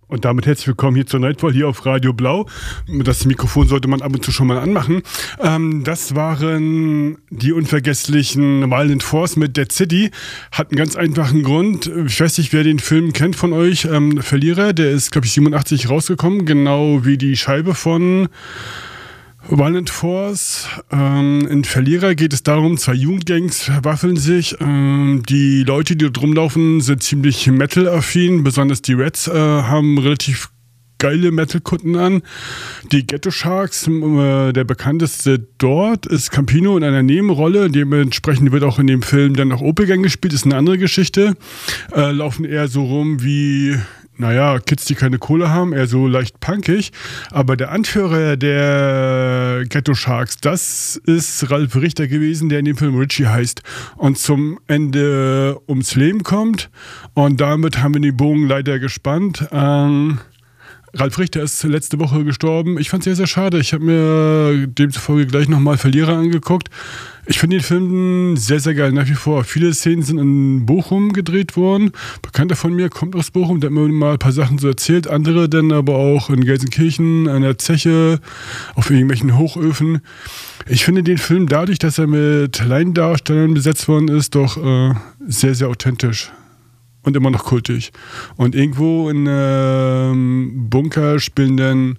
Und damit herzlich willkommen hier zur Nightfall hier auf Radio Blau. Das Mikrofon sollte man ab und zu schon mal anmachen. Das waren die unvergesslichen Violent Force mit Dead City. Hat einen ganz einfachen Grund. Ich weiß nicht, wer den Film kennt von euch. Verlierer, der ist, glaube ich, 87 rausgekommen. Genau wie die Scheibe von Violent Force. In Verlierer geht es darum, zwei Jugendgangs verwaffeln sich. Die Leute, die dort rumlaufen, sind ziemlich Metal-affin. Besonders die Reds haben relativ geile Metal-Kutten an. Die Ghetto Sharks, der bekannteste dort, ist Campino in einer Nebenrolle. Dementsprechend wird auch in dem Film dann noch Opel-Gang gespielt. Ist eine andere Geschichte. Laufen eher so rum wie... Kids, die keine Kohle haben, eher so leicht punkig. Aber der Anführer der Ghetto Sharks, das ist Ralf Richter gewesen, der in dem Film Richie heißt und zum Ende ums Leben kommt. Und damit haben wir den Bogen leider gespannt. Ralf Richter ist letzte Woche gestorben. Ich fand es sehr, sehr schade. Ich habe mir demzufolge gleich nochmal Verlierer angeguckt. Ich finde den Film sehr, sehr geil nach wie vor. Viele Szenen sind in Bochum gedreht worden. Bekannter von mir kommt aus Bochum, der hat mir mal ein paar Sachen so erzählt. Andere dann aber auch in Gelsenkirchen, an der Zeche, auf irgendwelchen Hochöfen. Ich finde den Film dadurch, dass er mit Laiendarstellern besetzt worden ist, doch sehr, sehr authentisch. Und immer noch kultig. Und irgendwo in Bunker spielen dann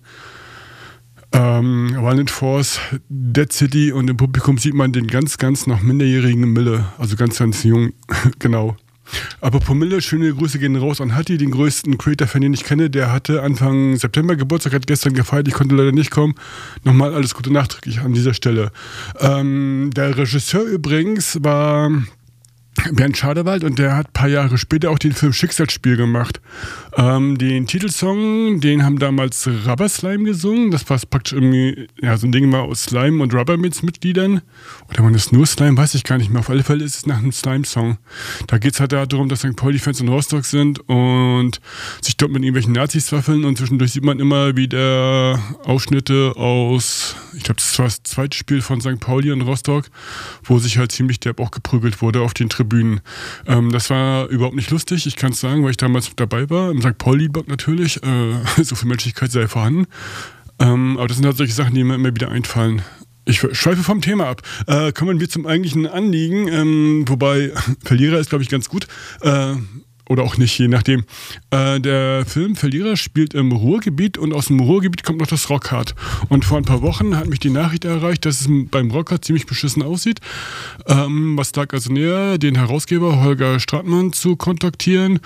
Violent Force, Dead City und im Publikum sieht man den ganz, ganz noch minderjährigen Mille. Also ganz, ganz jung. Genau. Aber Mille, schöne Grüße gehen raus an Hatti, den größten Creator-Fan, den ich kenne. Der hatte Anfang September Geburtstag, hat gestern gefeiert. Ich konnte leider nicht kommen. Nochmal alles Gute nachträglich an dieser Stelle. Der Regisseur übrigens war Bernd Schadewald und der hat ein paar Jahre später auch den Film Schicksalsspiel gemacht. Den Titelsong, den haben damals Rubber Slime gesungen. Das war praktisch irgendwie, so ein Ding mal aus Slime und Rubber Mitgliedern. Oder war das nur Slime? Weiß ich gar nicht mehr. Auf alle Fälle ist es nach einem Slime-Song. Da geht es halt darum, dass St. Pauli-Fans in Rostock sind und sich dort mit irgendwelchen Nazis waffeln und zwischendurch sieht man immer wieder Ausschnitte aus, ich glaube, das war das zweite Spiel von St. Pauli in Rostock, wo sich halt ziemlich derb auch geprügelt wurde auf den Tribünen. Das war überhaupt nicht lustig, ich kann es sagen, weil ich damals dabei war, im St. Pauli-Block natürlich, so viel Menschlichkeit sei vorhanden. Aber das sind halt solche Sachen, die mir immer wieder einfallen. Ich schweife vom Thema ab. Kommen wir zum eigentlichen Anliegen, wobei Verlierer ist, glaube ich, ganz gut. Oder auch nicht, je nachdem. Der Film Verlierer spielt im Ruhrgebiet und aus dem Ruhrgebiet kommt noch das Rockhard. Und vor ein paar Wochen hat mich die Nachricht erreicht, dass es beim Rockhard ziemlich beschissen aussieht. Was lag also näher, den Herausgeber Holger Stratmann zu kontaktieren.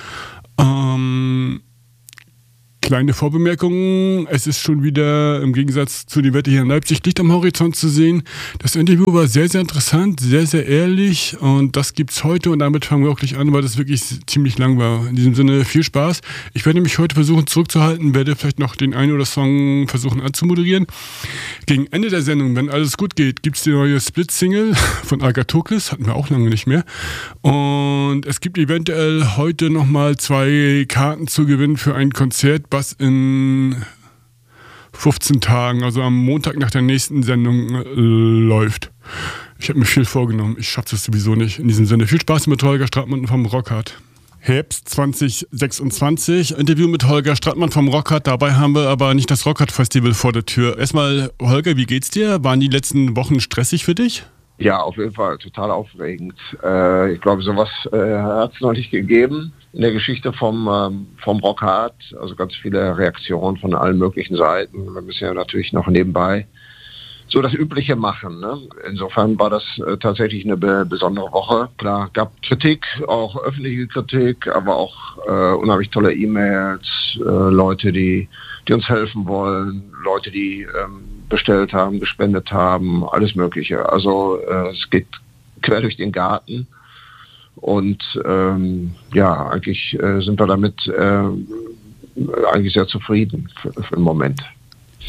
Kleine Vorbemerkungen, es ist schon wieder im Gegensatz zu dem Wetter hier in Leipzig Licht am Horizont zu sehen. Das Interview war sehr, sehr interessant, sehr, sehr ehrlich und das gibt's heute und damit fangen wir auch gleich an, weil das wirklich ziemlich lang war. In diesem Sinne viel Spaß. Ich werde mich heute versuchen zurückzuhalten, werde vielleicht noch den einen oder Song versuchen anzumoderieren. Gegen Ende der Sendung, wenn alles gut geht, gibt's die neue Split-Single von Agathokles, hatten wir auch lange nicht mehr. Und es gibt eventuell heute nochmal 2 Karten zu gewinnen für ein Konzert, was in 15 Tagen, also am Montag nach der nächsten Sendung läuft. Ich habe mir viel vorgenommen, ich schaffe es sowieso nicht. In diesem Sinne, viel Spaß mit Holger Stratmann vom Rockhard. Herbst 2026, Interview mit Holger Stratmann vom Rockhard. Dabei haben wir aber nicht das Rockhard-Festival vor der Tür. Erstmal, Holger, wie geht's dir? Waren die letzten Wochen stressig für dich? Ja, auf jeden Fall, total aufregend. Ich glaube, sowas hat es noch nicht gegeben in der Geschichte vom Rockhard. Also ganz viele Reaktionen von allen möglichen Seiten. Wir müssen ja natürlich noch nebenbei so das Übliche machen. Ne? Insofern war das tatsächlich eine besondere Woche. Klar, gab Kritik, auch öffentliche Kritik, aber auch unheimlich tolle E-Mails, Leute, die uns helfen wollen, Leute, die bestellt haben, gespendet haben, alles Mögliche. Also es geht quer durch den Garten und eigentlich sind wir damit eigentlich sehr zufrieden für den Moment.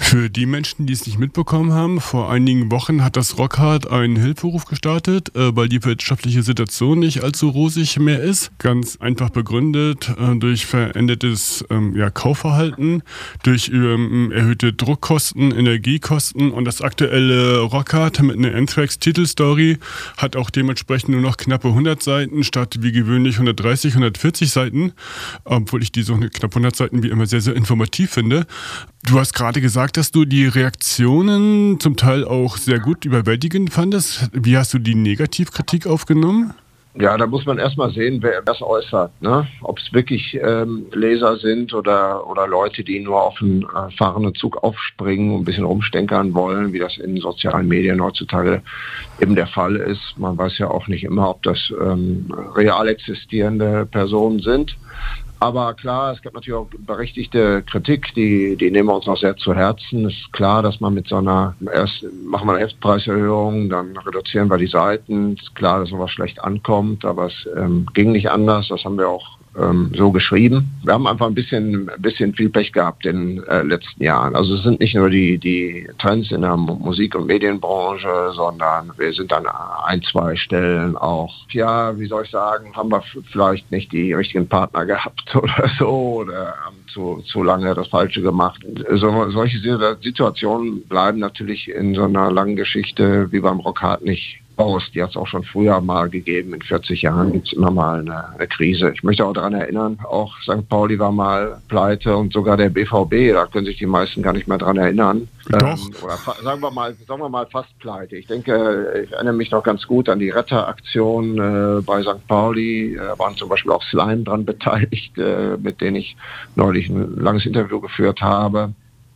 Für die Menschen, die es nicht mitbekommen haben, vor einigen Wochen hat das Rockhard einen Hilferuf gestartet, weil die wirtschaftliche Situation nicht allzu rosig mehr ist. Ganz einfach begründet durch verändertes Kaufverhalten, durch erhöhte Druckkosten, Energiekosten, und das aktuelle Rockhard mit einer Anthrax-Titelstory hat auch dementsprechend nur noch knappe 100 Seiten statt wie gewöhnlich 130, 140 Seiten, obwohl ich die so knapp 100 Seiten wie immer sehr, sehr informativ finde. Du hast gerade gesagt, dass du die Reaktionen zum Teil auch sehr gut überwältigend fandest. Wie hast du die Negativkritik aufgenommen? Ja, da muss man erstmal sehen, wer das äußert, ne? Ob es wirklich Leser sind oder Leute, die nur auf einen fahrenden Zug aufspringen und ein bisschen rumstenkern wollen, wie das in sozialen Medien heutzutage eben der Fall ist. Man weiß ja auch nicht immer, ob das real existierende Personen sind. Aber klar, es gibt natürlich auch berechtigte Kritik, die nehmen wir uns auch sehr zu Herzen. Es ist klar, dass man mit so einer, erst machen wir eine Heftpreiserhöhung, dann reduzieren wir die Seiten. Es ist klar, dass sowas schlecht ankommt, aber es ging nicht anders. Das haben wir auch so geschrieben. Wir haben einfach ein bisschen viel Pech gehabt in den letzten Jahren. Also es sind nicht nur die Trends in der Musik- und Medienbranche, sondern wir sind an ein, zwei Stellen auch, ja, wie soll ich sagen, haben wir vielleicht nicht die richtigen Partner gehabt oder so, oder haben zu lange das Falsche gemacht. Solche Situationen bleiben natürlich in so einer langen Geschichte wie beim Rockhard nicht aus. Die hat es auch schon früher mal gegeben. In 40 Jahren gibt es immer mal eine Krise. Ich möchte auch daran erinnern, auch St. Pauli war mal pleite und sogar der BVB, da können sich die meisten gar nicht mehr dran erinnern. Doch. Oder sagen wir mal fast pleite. Ich denke, ich erinnere mich noch ganz gut an die Retteraktion bei St. Pauli. Waren zum Beispiel auch Slime dran beteiligt, mit denen ich neulich ein langes Interview geführt habe.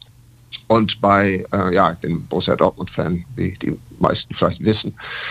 Und ich bin Borussia Dortmund-Fan, wie die meisten vielleicht wissen.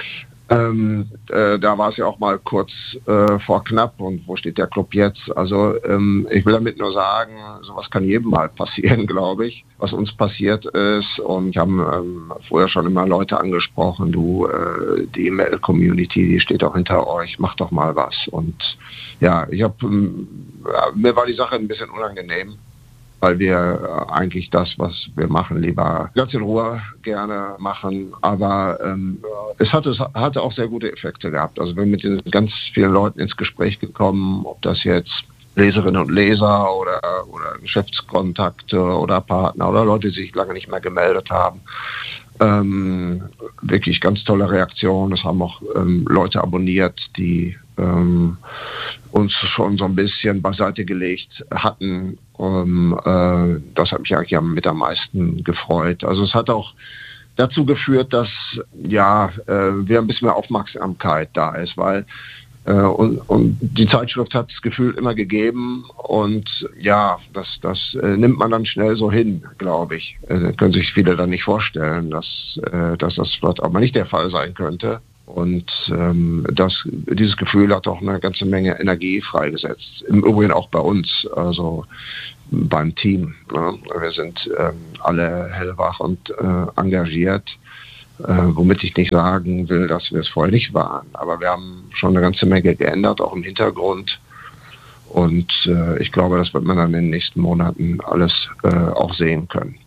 Da war es ja auch mal kurz vor knapp, und wo steht der Club jetzt? Also ich will damit nur sagen, sowas kann jedem mal passieren, glaube ich, was uns passiert ist. Und ich habe vorher schon immer Leute angesprochen, die ML-Community, die steht auch hinter euch, macht doch mal was. Und ja, mir war die Sache ein bisschen unangenehm, weil wir eigentlich das, was wir machen, lieber ganz in Ruhe gerne machen. Aber es hatte auch sehr gute Effekte gehabt. Also wir sind mit ganz vielen Leuten ins Gespräch gekommen, ob das jetzt Leserinnen und Leser oder Geschäftskontakte oder Partner oder Leute, die sich lange nicht mehr gemeldet haben. Wirklich ganz tolle Reaktionen. Es haben auch Leute abonniert, die uns schon so ein bisschen beiseite gelegt hatten. Das hat mich eigentlich mit am meisten gefreut. Also es hat auch dazu geführt, dass wir ein bisschen mehr Aufmerksamkeit da ist, weil und die Zeitschrift hat das Gefühl immer gegeben, und ja, das nimmt man dann schnell so hin, glaube ich. Können sich viele dann nicht vorstellen, dass das vielleicht auch mal nicht der Fall sein könnte. Und dieses Gefühl hat auch eine ganze Menge Energie freigesetzt. Im Übrigen auch bei uns, also beim Team. Ne? Wir sind alle hellwach und engagiert. Womit ich nicht sagen will, dass wir es vorher nicht waren. Aber wir haben schon eine ganze Menge geändert, auch im Hintergrund. Und ich glaube, das wird man dann in den nächsten Monaten alles auch sehen können.